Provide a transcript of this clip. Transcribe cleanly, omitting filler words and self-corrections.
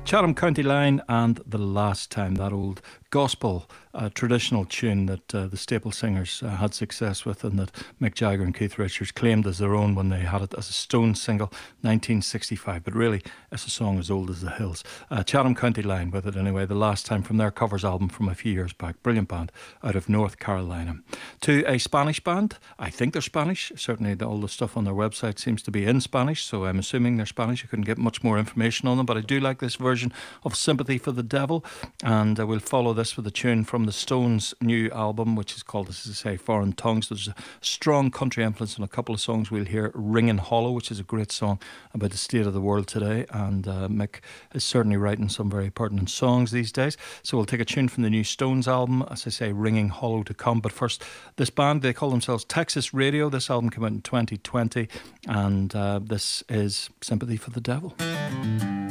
Chatham County Line and The Last Time, that old gospel traditional tune that the Staple Singers had success with, and that Mick Jagger and Keith Richards claimed as their own when they had it as a Stones single, 1965. But really, it's a song as old as the hills. Chatham County Line with it anyway, The Last Time, from their covers album from a few years back. Brilliant band out of North Carolina. To a Spanish band, I think they're Spanish. Certainly all the stuff on their website seems to be in Spanish, so I'm assuming they're Spanish. I couldn't get much more information on them, but I do like this version of Sympathy for the Devil, and we'll follow this with a tune from the Stones' new album, which is called, as I say, Foreign Tongues. There's a strong country influence in a couple of songs. We'll hear Ringing Hollow, which is a great song about the state of the world today, and Mick is certainly writing some very pertinent songs these days. So we'll take a tune from the new Stones album, as I say, Ringing Hollow to come. But first, this band, they call themselves Texas Radio. This album came out in 2020, and this is Sympathy for the Devil.